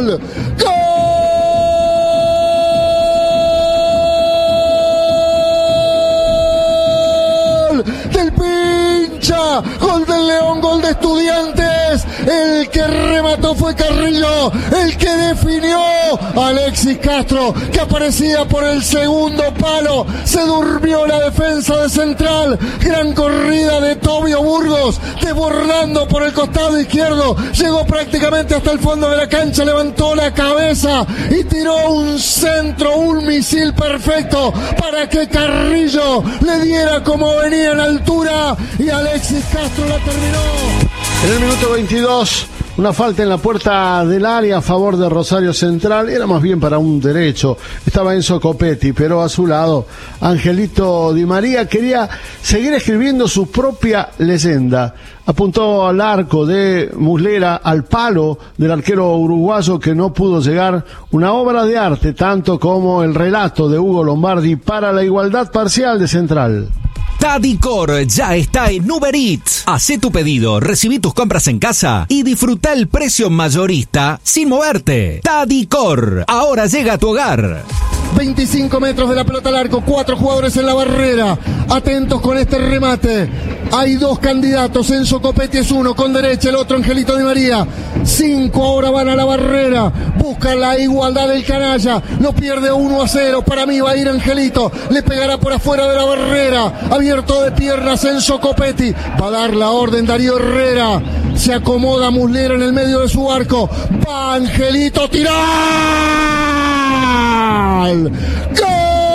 ¡Gol! Del Pincha, gol del León, gol de Estudiantes. El que remató fue Carrillo, el que definió Alexis Castro, que aparecía por el segundo palo. Se durmió la defensa de Central. Gran corrida de Tobio Burgos, desbordando por el costado izquierdo. Llegó prácticamente hasta el fondo de la cancha, levantó la cabeza y tiró un centro, un misil perfecto para que Carrillo le diera como venía en altura y Alexis Castro la terminó. En el minuto 22, una falta en la puerta del área a favor de Rosario Central. Era más bien para un derecho. Estaba Enzo Copetti, pero a su lado Angelito Di María quería seguir escribiendo su propia leyenda. Apuntó al arco de Muslera, al palo del arquero uruguayo que no pudo llegar. Una obra de arte, tanto como el relato de Hugo Lombardi para la igualdad parcial de Central. Tadicor ya está en Uber Eats. Hacé tu pedido, recibí tus compras en casa y disfruta el precio mayorista sin moverte. Tadicor, ahora llega a tu hogar. 25 metros de la pelota al arco, 4 jugadores en la barrera. Atentos con este remate. Hay 2 candidatos, Enzo Copetti es uno, con derecha el otro Angelito Di María. 5 ahora van a la barrera, buscan la igualdad del canalla, lo pierde 1-0, para mí va a ir Angelito, le pegará por afuera de la barrera, abierto de piernas Enzo Copetti, va a dar la orden Darío Herrera, se acomoda Muslera en el medio de su arco, va Angelito, ¡tirar! ¡Gol!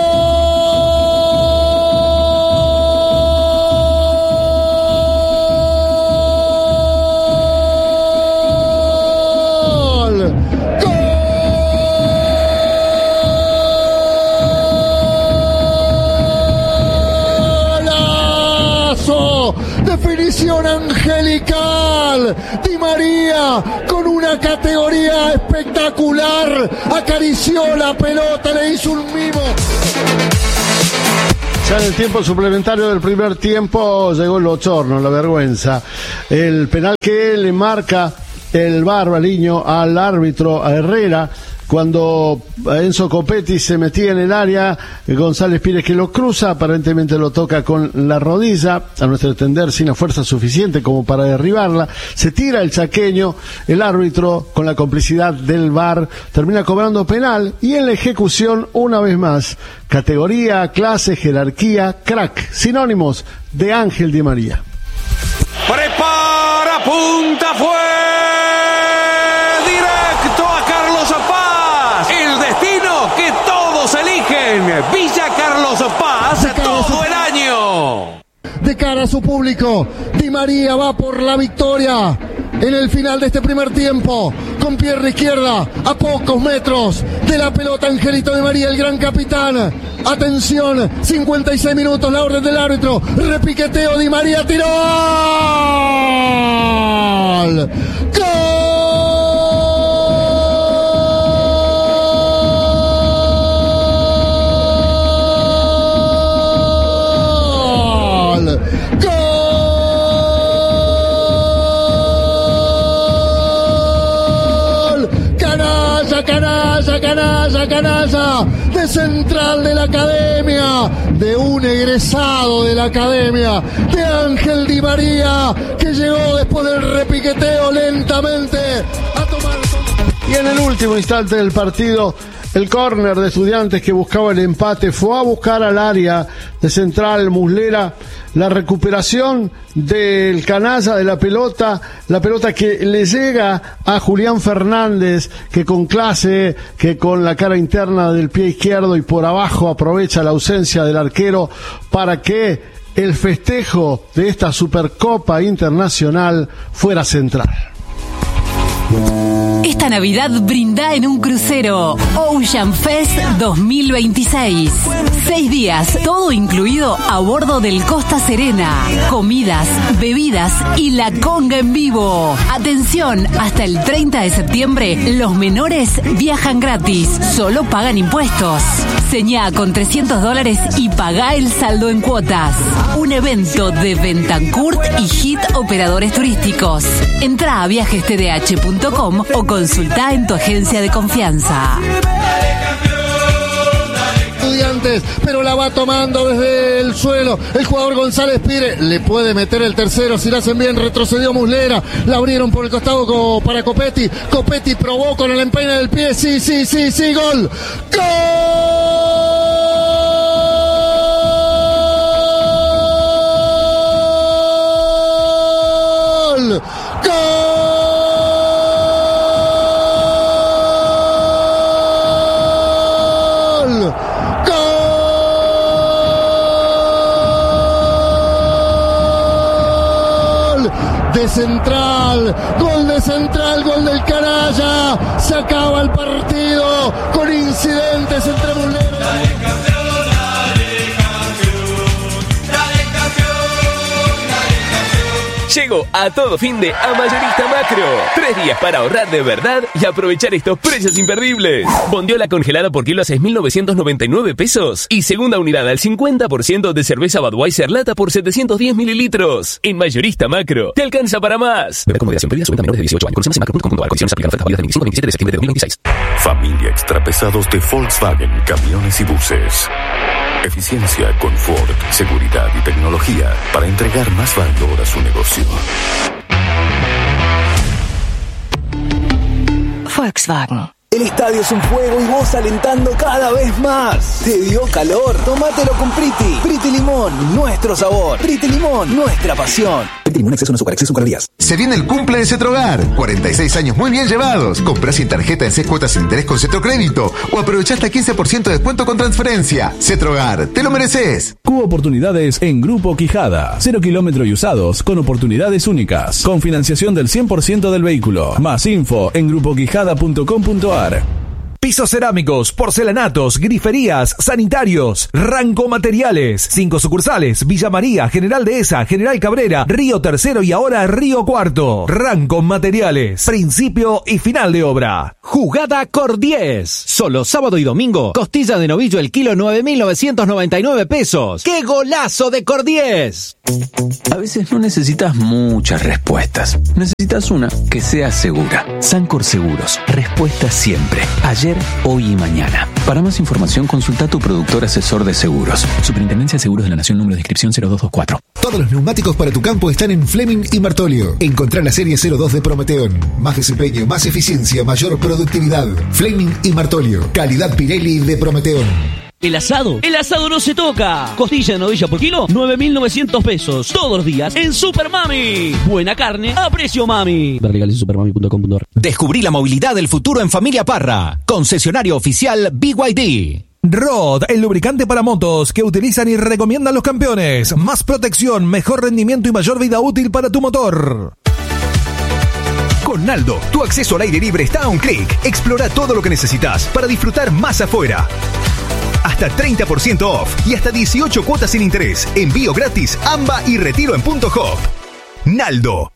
Definición angelical. Di María con una categoría espectacular acarició la pelota, le hizo un mimo. Ya en el tiempo suplementario del primer tiempo llegó el bochorno, la vergüenza. El penal que le marca el Barbaliño al árbitro, a Herrera, cuando Enzo Copetti se metía en el área, González Pires que lo cruza, aparentemente lo toca con la rodilla, a nuestro entender sin la fuerza suficiente como para derribarla, se tira el chaqueño, el árbitro con la complicidad del VAR termina cobrando penal y en la ejecución una vez más, categoría, clase, jerarquía, crack, sinónimos de Ángel Di María. Prepara, punta, fue directo a Carlos Paz, el destino que todos eligen, Villa Carlos Paz, todo el año. De cara a su público, Di María va por la victoria en el final de este primer tiempo, con pierna izquierda, a pocos metros de la pelota Angelito Di María, el gran capitán. Atención, 56 minutos, la orden del árbitro, repiqueteo, Di María tiró. ¡Gol! Canalla de Central, de la Academia, de un egresado de la Academia, de Ángel Di María, que llegó después del repiqueteo lentamente a tomar. Y en el último instante del partido, el córner de Estudiantes que buscaba el empate fue a buscar al área de Central Muslera la recuperación del canalla de la pelota que le llega a Julián Fernández, que con clase, que con la cara interna del pie izquierdo y por abajo aprovecha la ausencia del arquero para que el festejo de esta Supercopa Internacional fuera Central. Esta Navidad brinda en un crucero Ocean Fest 2026. 6 días, todo incluido a bordo del Costa Serena. Comidas, bebidas y la conga en vivo. Atención, hasta el 30 de septiembre los menores viajan gratis, solo pagan impuestos. Señá con $300 y pagá el saldo en cuotas. Un evento de Bentancurt y Hit Operadores Turísticos. Entrá a viajestdh.com o consulta Consultá en tu agencia de confianza. Estudiantes, pero la va tomando desde el suelo el jugador González Pire, le puede meter el tercero si lo hacen bien. Retrocedió Muslera, la abrieron por el costado para Copetti probó con el empeine del pie, sí, gol. Gol de Central, gol del Canalla. Se acaba el partido con incidentes entre Muslera. Llegó a todo fin de a Mayorista Macro. 3 días para ahorrar de verdad y aprovechar estos precios imperdibles. Bondiola congelada por kilo a 6.999 pesos. Y segunda unidad al 50% de cerveza Budweiser lata por 710 mililitros. En Mayorista Macro, te alcanza para más. Bebe con moderación, previa su venta a menores de 18 años. Condiciones en macro.com.ar. Condiciones aplican ofertas válidas del 25 al 27 de septiembre de 2026. Familia Extrapesados de Volkswagen, camiones y buses. Eficiencia, confort, seguridad y tecnología para entregar más valor a su negocio. Volkswagen. El estadio es un juego y vos alentando cada vez más. ¿Te dio calor? Tómatelo con Priti. Priti Limón, nuestro sabor. Priti Limón, nuestra pasión. Priti Limón, exceso en azúcar, exceso en calorías. Se viene el cumple de Cetrogar. 46 años muy bien llevados. Comprá sin tarjeta en 6 cuotas sin interés con Cetrocrédito. O aprovechá hasta 15% de descuento con transferencia. Cetrogar, te lo mereces. Cubo Oportunidades en Grupo Quijada. 0 kilómetros y usados con oportunidades únicas. Con financiación del 100% del vehículo. Más info en grupoquijada.com.ar. Pisos cerámicos, porcelanatos, griferías, sanitarios, Ranco Materiales. 5 sucursales: Villa María, General Dehesa, General Cabrera, Río Tercero y ahora Río Cuarto. Ranco Materiales. Principio y final de obra. Jugada Cor 10. Solo sábado y domingo. Costilla de novillo el kilo 9.999 pesos. ¡Qué golazo de Cor 10! A veces no necesitas muchas respuestas. Necesitas una que sea segura. Sancor Seguros. Respuesta siempre. Ayer, hoy y mañana. Para más información, consulta a tu productor asesor de seguros. Superintendencia de Seguros de la Nación, número de inscripción 0224. Todos los neumáticos para tu campo están en Fleming y Martolio. Encontrá la serie 02 de Prometeon. Más desempeño, más eficiencia, mayor productividad. Fleming y Martolio. Calidad Pirelli de Prometeon. El asado no se toca. Costilla de novilla por kilo, 9.900 pesos. Todos los días en Super Mami. Buena carne a precio mami. Ver legales en supermami.com.ar. Descubrí la movilidad del futuro en Familia Parra. Concesionario oficial BYD. Rod, el lubricante para motos que utilizan y recomiendan los campeones. Más protección, mejor rendimiento y mayor vida útil para tu motor. Con Naldo, tu acceso al aire libre está a un clic. Explora todo lo que necesitas para disfrutar más afuera. Hasta 30% off y hasta 18 cuotas sin interés. Envío gratis, AMBA y retiro en Punto Hop. Naldo.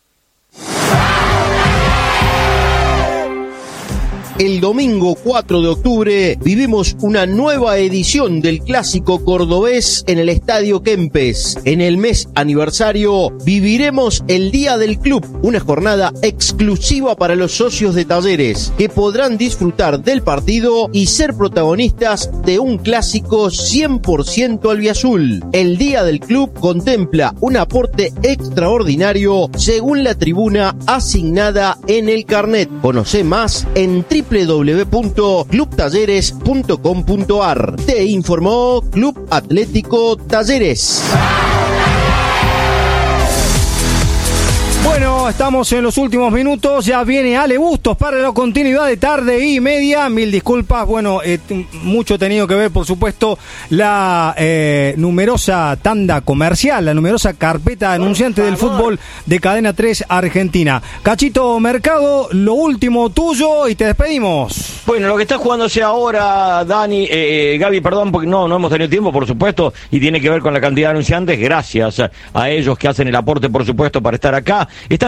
El domingo 4 de octubre vivimos una nueva edición del Clásico Cordobés en el Estadio Kempes. En el mes aniversario viviremos el Día del Club, una jornada exclusiva para los socios de Talleres, que podrán disfrutar del partido y ser protagonistas de un clásico 100% albiazul. El Día del Club contempla un aporte extraordinario según la tribuna asignada en el carnet. Conoce más en www.clubtalleres.com.ar. Te informó Club Atlético Talleres. Bueno, estamos en los últimos minutos, ya viene Ale Bustos para la continuidad de tarde y media. Mil disculpas, bueno, mucho ha tenido que ver, por supuesto, la numerosa tanda comercial, la numerosa carpeta anunciante del fútbol de Cadena 3 Argentina. Cachito Mercado, lo último tuyo y te despedimos. Bueno, lo que está jugándose ahora, Dani, Gaby, perdón, porque no hemos tenido tiempo, por supuesto, y tiene que ver con la cantidad de anunciantes, gracias a ellos que hacen el aporte, por supuesto, para estar acá. Están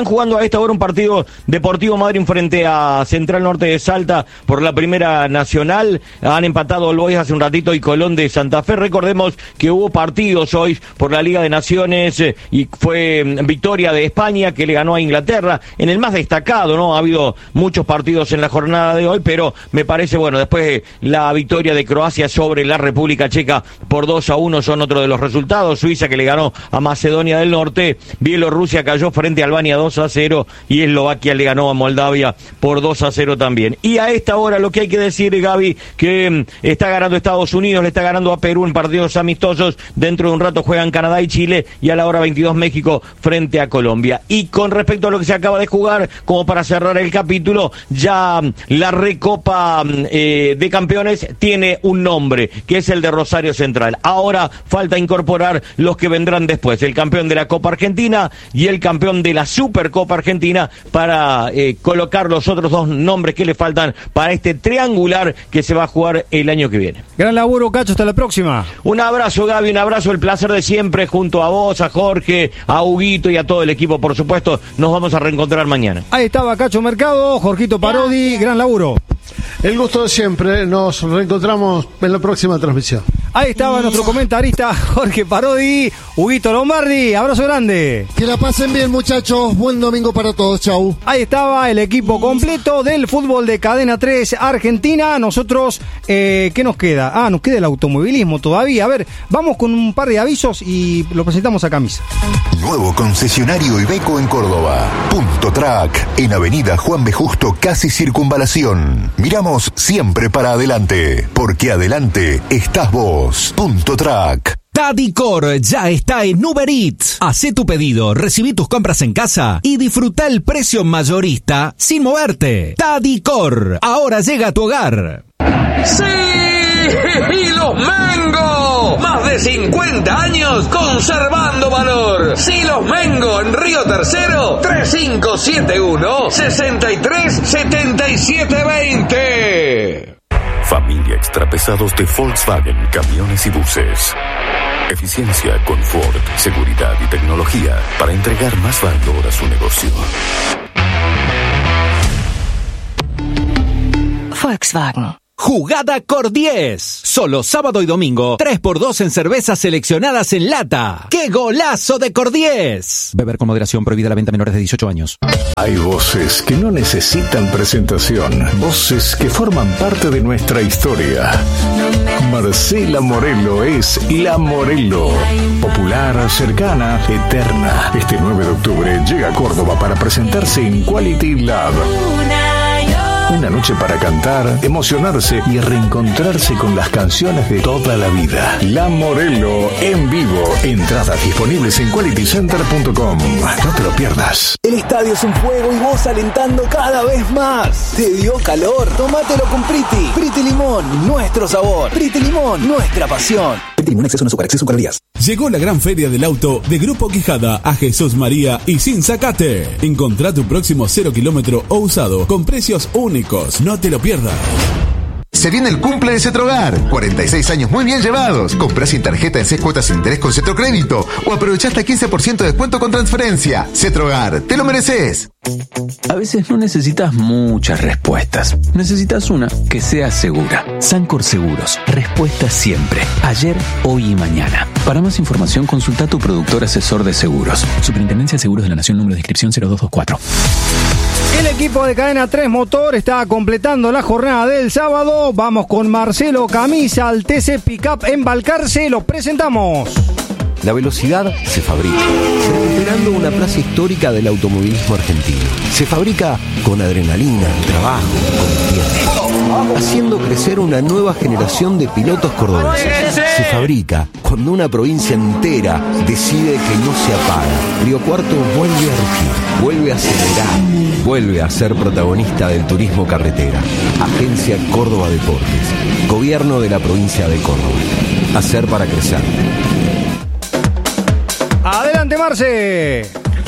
jugando a esta hora un partido Deportivo Madryn frente a Central Norte de Salta por la Primera Nacional. Han empatado el Boys hace un ratito y Colón de Santa Fe. Recordemos que hubo partidos hoy por la Liga de Naciones y fue victoria de España que le ganó a Inglaterra. En el más destacado, ¿no? Ha habido muchos partidos en la jornada de hoy, pero me parece, bueno, después la victoria de Croacia sobre la República Checa por 2-1 son otro de los resultados. Suiza que le ganó a Macedonia del Norte. Bielorrusia cayó frente a Albania 2-0 y Eslovaquia le ganó a Moldavia por 2-0 también. Y a esta hora lo que hay que decir, Gaby, que está ganando Estados Unidos, le está ganando a Perú en partidos amistosos. Dentro de un rato juegan Canadá y Chile y a la hora 22 México frente a Colombia. Y con respecto a lo que se acaba de jugar, como para cerrar el capítulo, ya la Recopa de Campeones tiene un nombre, que es el de Rosario Central. Ahora falta incorporar los que vendrán después, el campeón de la Copa Argentina y el campeón de la Supercopa Argentina, para colocar los otros dos nombres que le faltan para este triangular que se va a jugar el año que viene. Gran laburo, Cacho, hasta la próxima. Un abrazo, Gaby, un abrazo, el placer de siempre, junto a vos, a Jorge, a Huguito y a todo el equipo, por supuesto. Nos vamos a reencontrar mañana. Ahí estaba Cacho Mercado, Jorgito Parodi, gran laburo. El gusto de siempre, nos reencontramos en la próxima transmisión. Ahí estaba nuestro comentarista Jorge Parodi, Huguito Lombardi, abrazo grande. Que la pasen bien, muchachos, buen domingo para todos, chau. Ahí estaba el equipo completo del fútbol de Cadena 3 Argentina. Nosotros, ¿qué nos queda? Nos queda el automovilismo todavía. A ver, vamos con un par de avisos y lo presentamos a camisa. Nuevo concesionario Iveco en Córdoba. Punto Track, en Avenida Juan B. Justo, casi Circunvalación. Miramos siempre para adelante, porque adelante estás vos. Punto Track. Tadicor ya está en Uber Eats. Hacé tu pedido, recibí tus compras en casa y disfruta el precio mayorista sin moverte. Tadicor, ahora llega a tu hogar. ¡Sí! ¡Y los Mengo! Más de 50 años conservando valor. Silos Mengo en Río Tercero, 3571-637720. Familia Extrapesados de Volkswagen Camiones y Buses. Eficiencia, confort, seguridad y tecnología para entregar más valor a su negocio. Volkswagen. Jugada Cor 10. Solo sábado y domingo, 3x2 en cervezas seleccionadas en lata. ¡Qué golazo de Cor 10! Beber con moderación, prohibida la venta a menores de 18 años. Hay voces que no necesitan presentación. Voces que forman parte de nuestra historia. Marcela Morelo es La Morelo. Popular, cercana, eterna. Este 9 de octubre llega a Córdoba para presentarse en Quality Lab. Una noche para cantar, emocionarse y reencontrarse con las canciones de toda la vida. La Morelo en vivo. Entradas disponibles en qualitycenter.com. No te lo pierdas. El estadio es un fuego y vos alentando cada vez más. ¿Te dio calor? Tómatelo con Priti. Priti Limón, nuestro sabor. Priti Limón, nuestra pasión. Priti Limón, exceso no azúcar, exceso calorías. Llegó la gran feria del auto de Grupo Quijada a Jesús María y sin sacate. Encontrá tu próximo 0 kilómetro o usado con precios únicos. No te lo pierdas. Se viene el cumple de Cetrogar. 46 años muy bien llevados. Comprá sin tarjeta en 6 cuotas sin interés con Cetrocrédito o aprovechá hasta 15% de descuento con transferencia. Cetrogar, te lo mereces. A veces no necesitas muchas respuestas. Necesitas una que sea segura. Sancor Seguros. Respuesta siempre. Ayer, hoy y mañana. Para más información, consulta a tu productor asesor de seguros. Superintendencia de Seguros de la Nación, número de inscripción 0224. El equipo de Cadena 3 Motor está completando la jornada del sábado. Vamos con Marcelo Camisa al TC Pickup en Balcarce. Lo presentamos. La velocidad se fabrica, recuperando una plaza histórica del automovilismo argentino. Se fabrica con adrenalina, trabajo, con tiempo, haciendo crecer una nueva generación de pilotos cordobeses. Se fabrica cuando una provincia entera decide que no se apaga. Río Cuarto vuelve a rugir, vuelve a acelerar, vuelve a ser protagonista del turismo carretera. Agencia Córdoba Deportes, Gobierno de la provincia de Córdoba. Hacer para crecer. Adelante, Marce.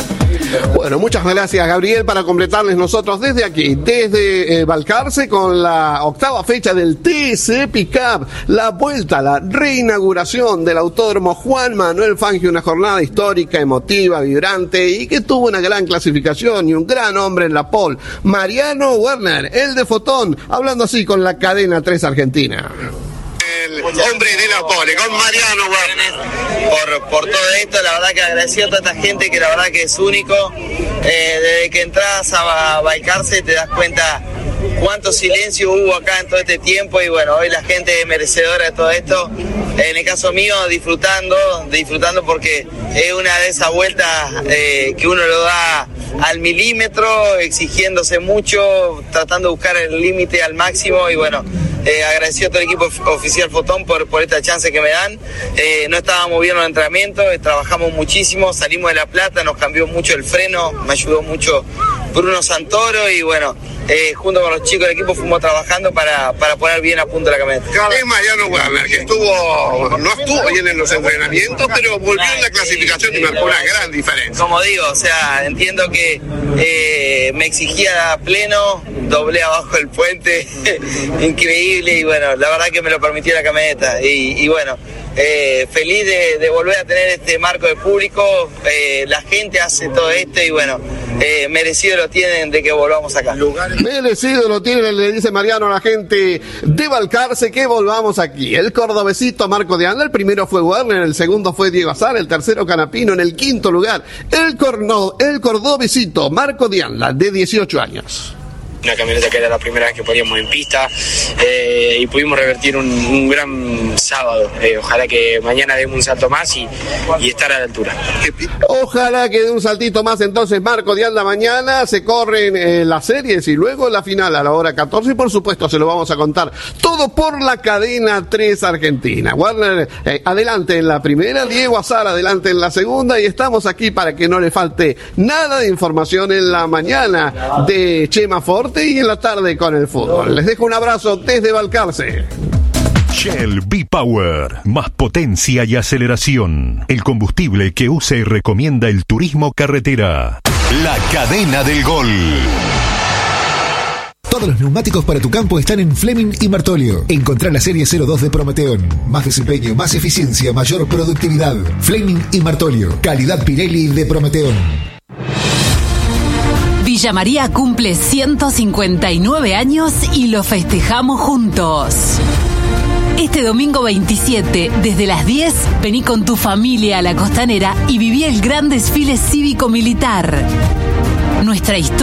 Bueno, muchas gracias, Gabriel, para completarles nosotros desde aquí, desde Balcarce, con la octava fecha del TC Pickup, la vuelta, la reinauguración del Autódromo Juan Manuel Fangio, una jornada histórica, emotiva, vibrante y que tuvo una gran clasificación y un gran hombre en la pole, Mariano Werner, el de Fotón, hablando así con la cadena 3 Argentina. El hombre de la pole, con Mariano Werner. Por todo esto, la verdad que agradecer a toda esta gente que la verdad que es único. Desde que entras a Balcarce te das cuenta cuánto silencio hubo acá en todo este tiempo y bueno, hoy la gente es merecedora de todo esto. En el caso mío, disfrutando porque es una de esas vueltas que uno lo da al milímetro, exigiéndose mucho, tratando de buscar el límite al máximo y bueno, agradecido a todo el equipo oficial Fotón por esta chance que me dan. No estábamos bien en el entrenamiento, trabajamos muchísimo, salimos de La Plata, nos cambió mucho el freno, me ayudó mucho Bruno Santoro y bueno, junto con los chicos del equipo fuimos trabajando para poner bien a punto la camioneta. Es Mariano Werner, que no estuvo bien en los entrenamientos, pero volvió en la clasificación y marcó una gran diferencia. Como digo, o sea, entiendo que me exigía a pleno, doblé abajo el puente, increíble y bueno, la verdad que me lo permitió la camioneta y bueno, feliz de volver a tener este marco de público, la gente hace todo esto y bueno, merecido lo tienen de que volvamos acá. Merecido lo tienen, le dice Mariano a la gente de Balcarce que volvamos aquí. El cordobesito Marco de Anda, el primero fue Werner, el segundo fue Diego Azar, el tercero Canapino, en el quinto lugar el cordobesito Marco de Anda, de 18 años. Una camioneta que era la primera vez que poníamos en pista y pudimos revertir un gran sábado. Ojalá que mañana demos un salto más y estar a la altura. Ojalá que dé un saltito más entonces Marco de Anda mañana. Se corren las series y luego la final a la hora 14 y por supuesto se lo vamos a contar todo por la cadena 3 Argentina. Werner adelante en la primera, Diego Azar adelante en la segunda y estamos aquí para que no le falte nada de información en la mañana de Chema Ford y en la tarde con el fútbol. Les dejo un abrazo desde Balcarce. Shell V-Power, más potencia y aceleración. El combustible que usa y recomienda el turismo carretera. La cadena del gol. Todos los neumáticos para tu campo están en Fleming y Martolio. Encontrá la serie 02 de Prometeon. Más desempeño, más eficiencia, mayor productividad. Fleming y Martolio. Calidad Pirelli de Prometeon. Villa María cumple 159 años y lo festejamos juntos. Este domingo 27, desde las 10, vení con tu familia a la Costanera y viví el gran desfile cívico-militar. Nuestra historia